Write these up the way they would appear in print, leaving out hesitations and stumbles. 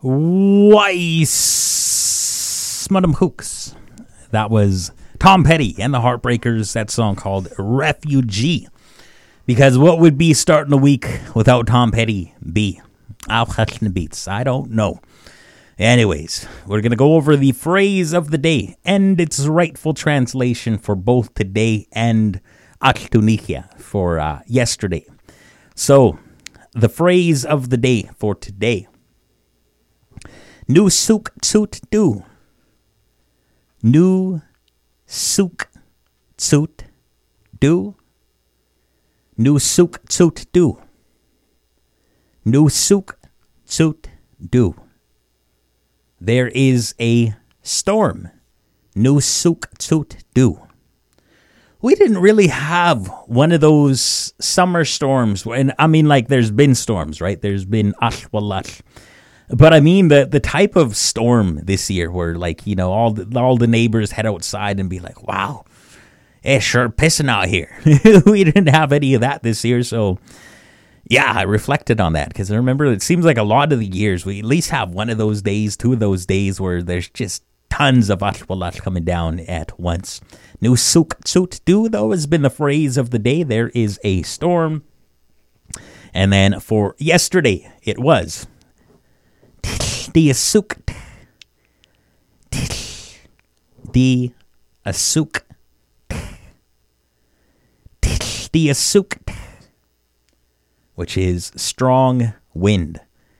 Weiss, Madam Hooks. That was Tom Petty and the Heartbreakers. That song called Refugee. Because what would be starting a week without Tom Petty be? I'll hush the beats. I don't know. Anyways, we're going to go over the phrase of the day and its rightful translation for both today and Aktunikia for yesterday. So, the phrase of the day for today. Nu suk tsut du. Nu suk tsut du. Nu suk tsut du. Nu suk tsut du. There is a storm. Nu suk tsut du. We didn't really have one of those summer storms. And I mean, like, there's been storms, right? There's been ashwalash. But I mean, the type of storm this year where, like, you know, all the neighbors head outside and be like, wow, it's sure pissing out here. We didn't have any of that this year. So, yeah, I reflected on that because I remember it seems like a lot of the years we at least have one of those days, two of those days where there's just tons of ashwalash coming down at once. Nu suk tsut du, though, has been the phrase of the day. There is a storm. And then for yesterday, it was the asuk. The asuk. The asuk. Which is strong wind.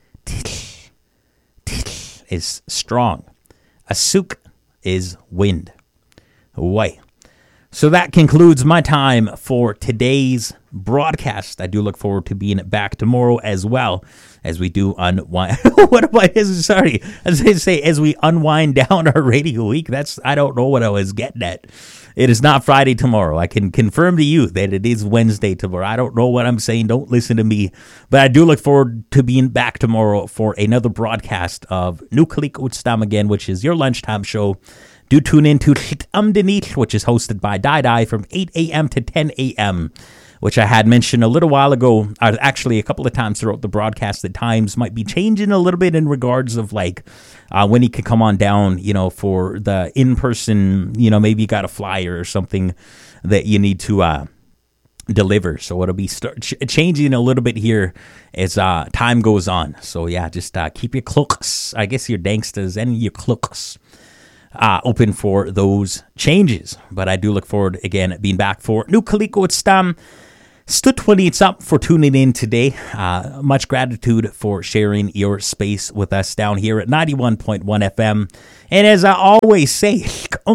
Is strong. Asuk is wind. Way. So that concludes my time for today's broadcast. I do look forward to being back tomorrow as well as we do unwind. Sorry. As I say, as we unwind down our radio week. I don't know what I was getting at. It is not Friday tomorrow. I can confirm to you that it is Wednesday tomorrow. I don't know what I'm saying. Don't listen to me. But I do look forward to being back tomorrow for another broadcast of Nukalik Utstam again, which is your lunchtime show. Do tune in to Amdenich, which is hosted by Dai from 8 a.m. to 10 a.m., which I had mentioned a little while ago, actually a couple of times throughout the broadcast, that times might be changing a little bit in regards of like when he could come on down, you know, for the in-person, you know, maybe you got a flyer or something that you need to deliver. So it'll be changing a little bit here as time goes on. So yeah, just keep your clocks, I guess your danksters and your clocks open for those changes. But I do look forward, again, being back for Nukaliko Utstam. Stutwani, it's up for tuning in today. Much gratitude for sharing your space with us down here at 91.1 FM. And as I always say,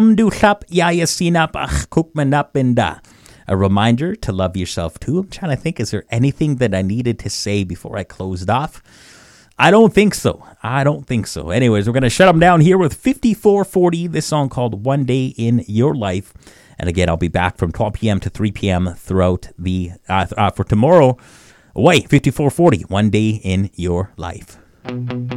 a reminder to love yourself too. I'm trying to think, is there anything that I needed to say before I closed off? I don't think so. Anyways, we're going to shut them down here with 5440, this song called One Day in Your Life. And again, I'll be back from 12 p.m. to 3 p.m. throughout the, for tomorrow. 5440, One Day in Your Life.